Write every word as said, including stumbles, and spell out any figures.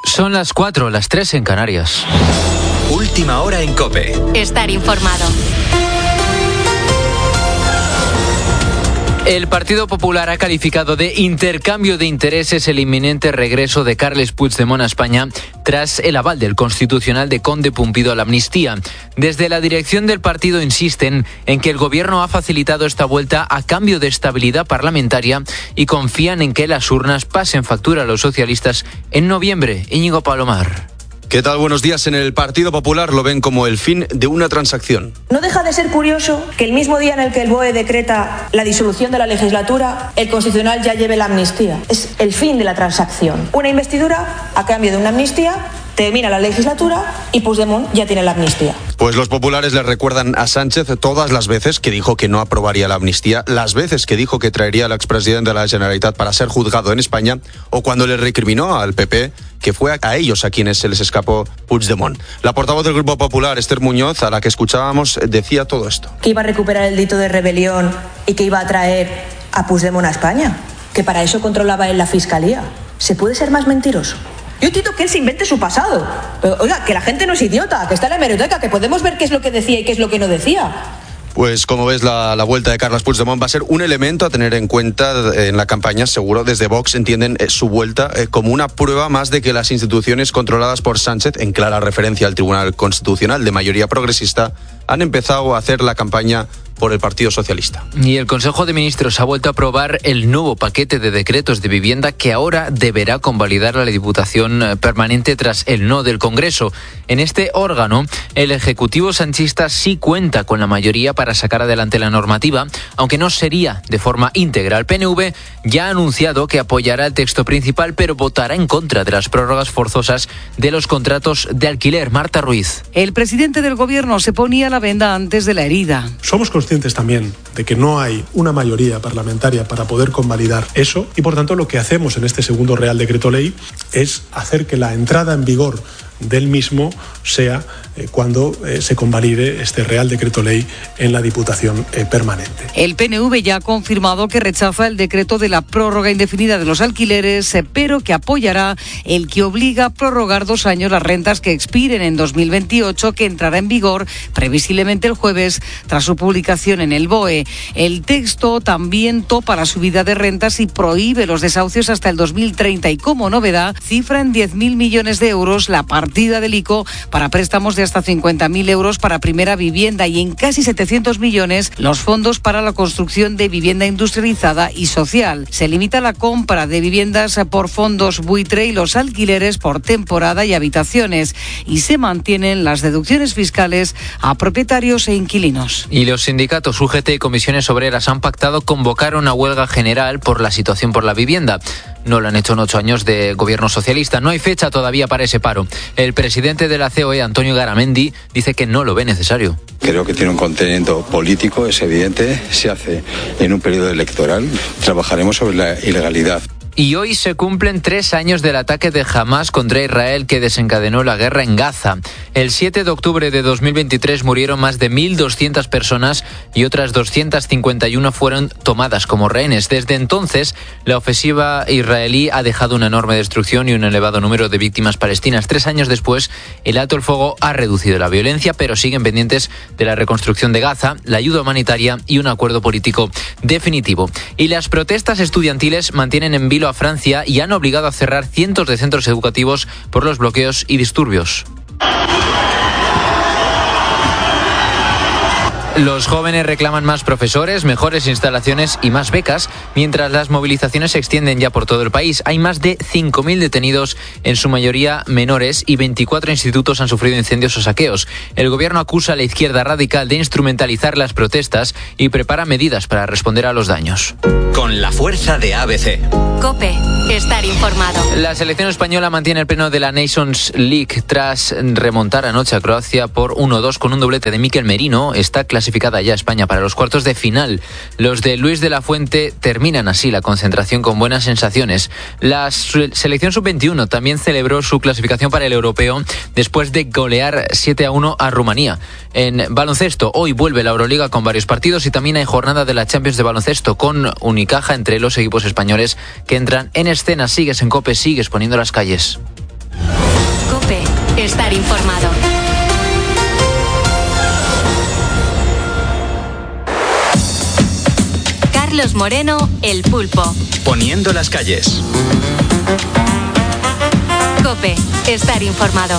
Son las cuatro, las tres en Canarias. Última hora en COPE. Estar informado. El Partido Popular ha calificado de intercambio de intereses el inminente regreso de Carles Puigdemont a España tras el aval del Constitucional de Conde Pumpido a la amnistía. Desde la dirección del partido insisten en que el Gobierno ha facilitado esta vuelta a cambio de estabilidad parlamentaria y confían en que las urnas pasen factura a los socialistas en noviembre. Íñigo Palomar. ¿Qué tal? Buenos días. En el Partido Popular lo ven como el fin de una transacción. No deja de ser curioso que el mismo día en el que el B O E decreta la disolución de la legislatura, el Constitucional ya lleve la amnistía. Es el fin de la transacción. Una investidura a cambio de una amnistía, termina la legislatura y Puigdemont ya tiene la amnistía. Pues los populares le recuerdan a Sánchez todas las veces que dijo que no aprobaría la amnistía, las veces que dijo que traería al expresidente de la Generalitat para ser juzgado en España, o cuando le recriminó al P P que fue a ellos a quienes se les escapó Puigdemont. La portavoz del Grupo Popular, Esther Muñoz, a la que escuchábamos, decía todo esto. Que iba a recuperar el delito de rebelión y que iba a traer a Puigdemont a España, que para eso controlaba él la Fiscalía. ¿Se puede ser más mentiroso? Yo entiendo que él se invente su pasado, pero oiga, que la gente no es idiota, que está en la hemeroteca, que podemos ver qué es lo que decía y qué es lo que no decía. Pues como ves, la, la vuelta de Carles Puigdemont va a ser un elemento a tener en cuenta en la campaña. Seguro desde Vox entienden eh, su vuelta eh, como una prueba más de que las instituciones controladas por Sánchez, en clara referencia al Tribunal Constitucional de mayoría progresista, han empezado a hacer la campaña por el Partido Socialista. Y el Consejo de Ministros ha vuelto a aprobar el nuevo paquete de decretos de vivienda que ahora deberá convalidar la Diputación Permanente tras el no del Congreso. En este órgano, el Ejecutivo sanchista sí cuenta con la mayoría para sacar adelante la normativa, aunque no sería de forma íntegra. El P N V ya ha anunciado que apoyará el texto principal, pero votará en contra de las prórrogas forzosas de los contratos de alquiler. Marta Ruiz. El presidente del Gobierno se ponía la venda antes de la herida. Somos conscientes también de que no hay una mayoría parlamentaria para poder convalidar eso y, por tanto, lo que hacemos en este segundo Real Decreto Ley es hacer que la entrada en vigor del mismo sea eh, cuando eh, se convalide este Real Decreto Ley en la Diputación eh, Permanente. El P N V ya ha confirmado que rechaza el decreto de la prórroga indefinida de los alquileres, eh, pero que apoyará el que obliga a prorrogar dos años las rentas que expiren en dos mil veintiocho, que entrará en vigor previsiblemente el jueves tras su publicación en el B O E. El texto también topa la subida de rentas y prohíbe los desahucios hasta el dos mil treinta y, como novedad, cifra en diez mil millones de euros la partida del I C O para préstamos de hasta cincuenta mil euros para primera vivienda y en casi setecientos millones los fondos para la construcción de vivienda industrializada y social. Se limita la compra de viviendas por fondos buitre y los alquileres por temporada y habitaciones, y se mantienen las deducciones fiscales a propietarios e inquilinos. Y los sindicatos U G T y comisiones obreras han pactado convocar una huelga general por la situación por la vivienda. No lo han hecho en ocho años de gobierno socialista. No hay fecha todavía para ese paro. El presidente de la C O E, Antonio Garamendi, dice que no lo ve necesario. Creo que tiene un contenido político, es evidente. Se hace en un periodo electoral. Trabajaremos sobre la ilegalidad. Y hoy se cumplen tres años del ataque de Hamás contra Israel que desencadenó la guerra en Gaza. El siete de octubre de dos mil veintitrés murieron más de mil doscientas personas y otras doscientas cincuenta y una fueron tomadas como rehenes. Desde entonces, la ofensiva israelí ha dejado una enorme destrucción y un elevado número de víctimas palestinas. Tres años después, el alto el fuego ha reducido la violencia, pero siguen pendientes de la reconstrucción de Gaza, la ayuda humanitaria y un acuerdo político definitivo. Y las protestas estudiantiles mantienen en vilo a Francia y han obligado a cerrar cientos de centros educativos por los bloqueos y disturbios. Los jóvenes reclaman más profesores, mejores instalaciones y más becas, mientras las movilizaciones se extienden ya por todo el país. Hay más de cinco mil detenidos, en su mayoría menores, y veinticuatro institutos han sufrido incendios o saqueos. El gobierno acusa a la izquierda radical de instrumentalizar las protestas y prepara medidas para responder a los daños. Con la fuerza de A B C. COPE. Estar informado. La selección española mantiene el pleno de la Nations League tras remontar anoche a Croacia por uno dos con un doblete de Mikel Merino. Está clasificada ya España para los cuartos de final. Los de Luis de la Fuente terminan así la concentración con buenas sensaciones. La selección sub veintiuno también celebró su clasificación para el europeo después de golear siete a uno a Rumanía. En baloncesto, hoy vuelve la Euroliga con varios partidos y también hay jornada de la Champions de baloncesto con Unicaja entre los equipos españoles que entran en escena. Sigues en COPE, sigues poniendo las calles. estar informado. Carlos Moreno, El Pulpo. Poniendo las calles. COPE, estar informado.